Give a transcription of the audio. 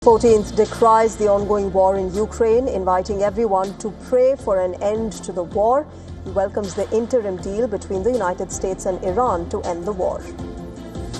14th decries the ongoing war in Ukraine, inviting everyone to pray for an end to the war. He welcomes the interim deal between the United States and Iran to end the war.